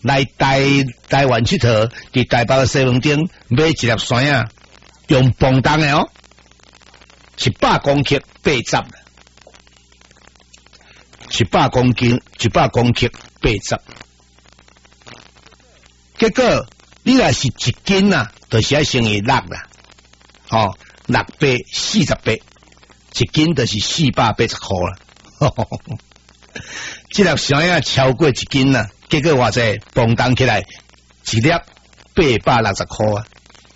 来台湾佚佗，伫台北西门町买一粒山啊，用磅重的哦，100公克80。100公克80，结果你若是1斤呐，就是要乘以6啦，哦，648，1斤就是480块啦。这粒山药超过1斤呐，结果偌济磅重起来一粒860块啊！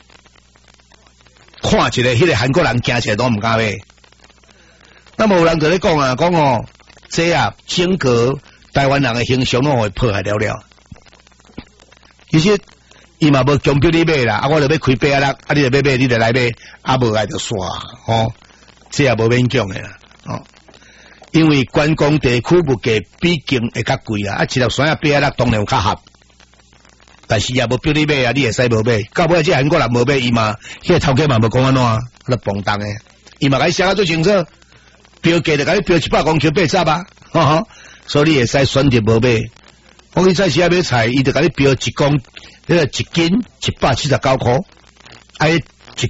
看一个迄个韩国人惊起来都唔敢买，那么有人就咧讲啊，讲哦。这啊，整个台湾人的形象拢会破坏了了。其实伊嘛无强迫你买啦，我就要开8啊，你就要买，你就来买，无来就煞哦。这也无勉强的啦，哦。因为观光地区物价毕竟会较贵啊，一粒山啊8啊当然有较合，但是也无逼你买啊，你会使无买。到尾这韩国人无买，伊嘛，迄个头家嘛无讲安怎，那磅重的，伊嘛甲你写得最清楚。标价就甲你标100公克80啊，所以你会使选择无买。我去菜市仔买菜，伊就甲你标1斤179块，一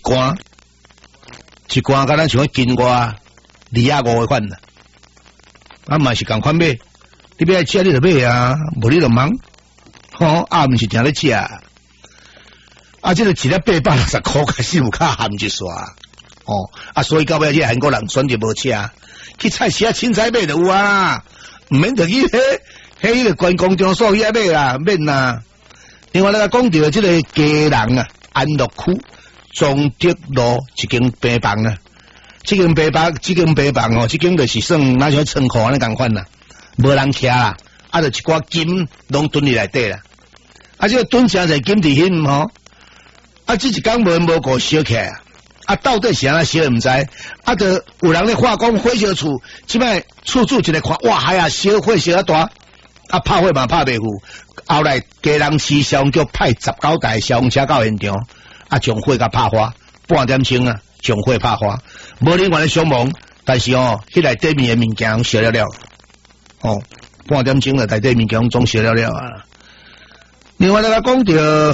罐，甲咱像斤外2.5的款啦。嘛是共款买，你要吃你就买啊，无你就忙，毋是定咧吃。这个一粒860块，开始有较含一煞。所以到尾这韩国人选择无吃，去菜市仔凊彩买就有啊，唔免着去迄个观光场所去买啦，免啦。另外咱讲到这个家人啊，安乐区中德路一间平房啊，这间平房哦，这间就是算那像仓库安尼共款啦，无人徛啦，就一寡金拢囤伫内底啦，这个囤诚侪金伫迄吼，这一工无顾烧起来。到底是安怎烧唔知，就有人咧化工火烧厝，即摆厝主一个看，哇，哎呀，烧火烧啊大，拍火嘛拍袂赴，后来家人市消局派19台消防车到现场，将火甲拍花，半点钟啊，将火拍花，无人员咧伤亡，但是迄内底面的物件烧了了，半点钟了，内底物件总烧了了啊。另外咱讲到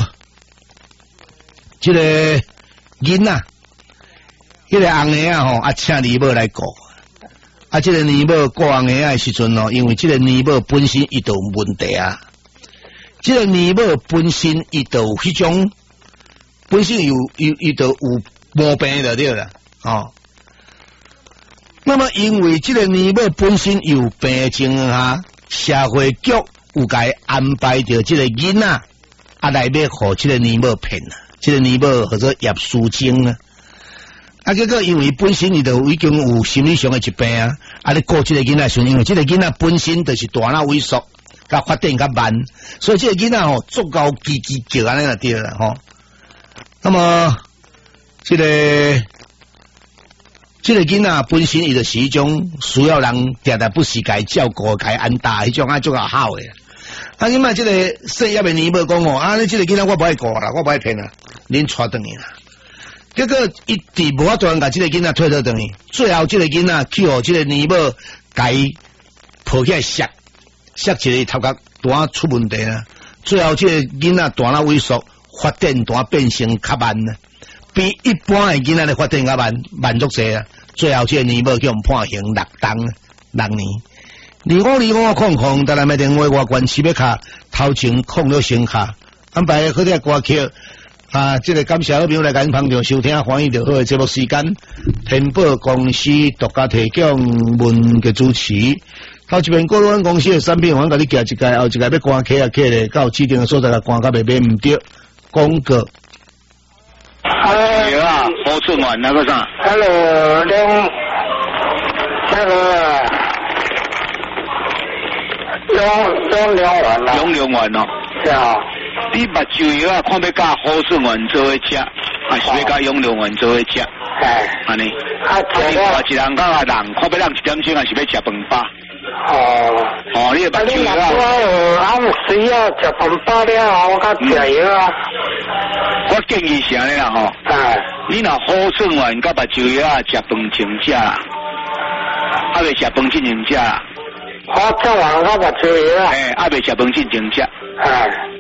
这个囡仔。迄个红鞋啊请年母来顾，这个年母顾红鞋的时阵因为这个年母本身伊就有问题啊，这个年母本身伊就有迄种，本身伊就有毛病就对啦，那么因为这个年母本身有病的情况下，社会局有该安排着这个囡仔来要互这个年母骗啊，这个年母或者叶淑晶啊。结果因为本身伊就已经有心理上的疾病啊，你顾这个囡仔时，因为这个囡仔本身就是大脑萎缩，甲发展较慢，所以这个囡仔足够叽叽叫安尼就对啦那么这个囡仔本身伊就是一种需要人常常不时该照顾、该安搭迄种足够好诶。你嘛这个细叶的年母讲你这个囡仔我不爱顾啦，我不爱骗啦，恁带转去啦。结果一直无法度甲这个囡仔推倒转去，最后这个囡仔去互这个年母甲伊抱起来摔一个头壳大出问题啦。最后这个囡仔大脑萎缩，发展大变成较慢啦，比一般的囡仔咧发展较慢足济啊。最后这个年母叫人判刑6年。25空，当然买电话外关市要卡头前控了先卡，安排好啲歌曲。这个感谢好朋友来跟捧场收听欢迎就好的节目时间，天宝公司独家提供文嘅主持。到这边过路公司的产品，我甲你寄一届，后一届要关客咧，到指定的所在来关，甲袂买唔对。广告。 对啊，好春晚那个啥 ？Hello， 那个永良丸啦。 永良丸哦。 是啊。 你目睭药看要甲好顺丸做伙食，还是要甲永良丸做伙食？安尼。你看一人甲人，看要人1点钟，还是要食饭饱？你目睭药我需要食饭饱了，我甲食药啊。 我建议是安尼啦你若好顺丸甲目睭药食饭前食啦，未食饭之前食啦。 好顺丸甲目睭药。 未食饭之前食。 哎。